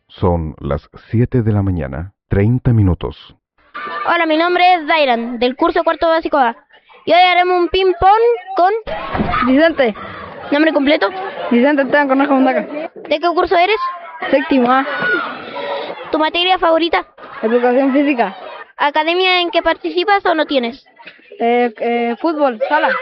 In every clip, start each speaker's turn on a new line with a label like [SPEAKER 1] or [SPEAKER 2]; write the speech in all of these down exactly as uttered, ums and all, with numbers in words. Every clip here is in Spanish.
[SPEAKER 1] Son las siete de la mañana, treinta minutos.
[SPEAKER 2] Hola, mi nombre es Dairan, del curso cuarto básico A. Y hoy haremos un ping-pong con...
[SPEAKER 3] Vicente.
[SPEAKER 2] ¿Nombre completo?
[SPEAKER 3] Vicente Esteban Cornejo Mundaca.
[SPEAKER 2] ¿De qué curso eres?
[SPEAKER 3] Séptimo A.
[SPEAKER 2] ¿Tu materia favorita?
[SPEAKER 3] Educación física.
[SPEAKER 2] ¿Academia en que participas o no tienes?
[SPEAKER 3] Eh, eh, fútbol, sala.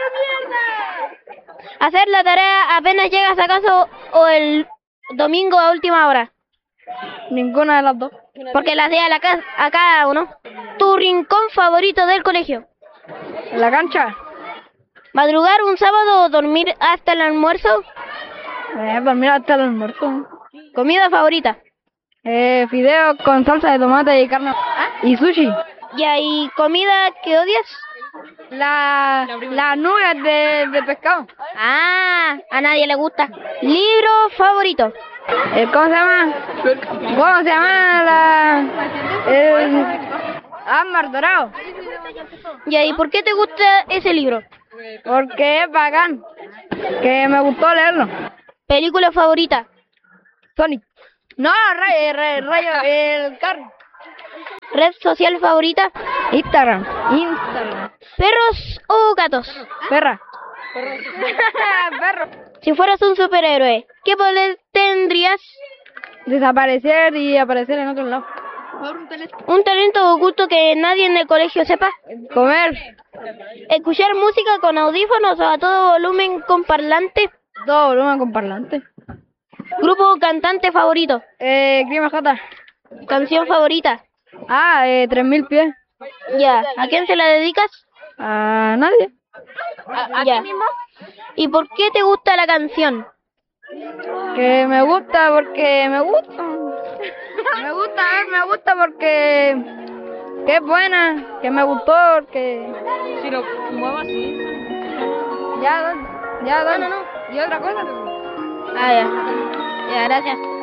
[SPEAKER 2] ¿Hacer la tarea apenas llegas a casa o el domingo a última hora?
[SPEAKER 3] Ninguna de las dos.
[SPEAKER 2] Porque las de a, la casa, a cada uno. ¿Tu rincón favorito del colegio?
[SPEAKER 3] En la cancha.
[SPEAKER 2] ¿Madrugar un sábado o dormir hasta el almuerzo?
[SPEAKER 3] Eh, dormir hasta el almuerzo.
[SPEAKER 2] ¿Comida favorita?
[SPEAKER 3] Eh, fideos con salsa de tomate y carne. Y sushi.
[SPEAKER 2] ¿Y hay comida que odias?
[SPEAKER 3] La, las nubes de, de pescado.
[SPEAKER 2] Ah, a nadie le gusta. ¿Libro favorito?
[SPEAKER 3] Eh, ¿Cómo se llama? ¿Cómo se llama la...? El... Ámbar dorado.
[SPEAKER 2] ¿Y ahí por qué te gusta ese libro?
[SPEAKER 3] Porque es bacán. Que me gustó leerlo.
[SPEAKER 2] ¿Película favorita?
[SPEAKER 3] Sonic. No, Rayo, Rayo, Rayo, el carro.
[SPEAKER 2] ¿Red social favorita?
[SPEAKER 3] Instagram. Instagram.
[SPEAKER 2] ¿Perros o gatos?
[SPEAKER 3] Perra. Perro.
[SPEAKER 2] Si fueras un superhéroe, ¿qué poder tendrías?
[SPEAKER 3] Desaparecer y aparecer en otro lado.
[SPEAKER 2] ¿Un talento oculto que nadie en el colegio sepa?
[SPEAKER 3] Comer.
[SPEAKER 2] ¿Escuchar música con audífonos o a todo volumen con parlante?
[SPEAKER 3] Todo volumen con parlante.
[SPEAKER 2] ¿Grupo o cantante favorito?
[SPEAKER 3] Eh, Crima J.
[SPEAKER 2] ¿Canción favorita?
[SPEAKER 3] Ah, eh, tres mil pies.
[SPEAKER 2] Ya. ¿A quién se la dedicas?
[SPEAKER 3] A nadie.
[SPEAKER 2] ¿A, a ya. Ti mismo? ¿Y por qué te gusta la canción?
[SPEAKER 3] Que me gusta porque me gusta. Me gusta, me gusta porque que es buena, que me gustó, porque
[SPEAKER 4] si lo muevo así.
[SPEAKER 3] Ya, ya,
[SPEAKER 2] no, no, no.
[SPEAKER 3] ¿Y otra cosa?
[SPEAKER 2] Ah, ya. Ya, gracias.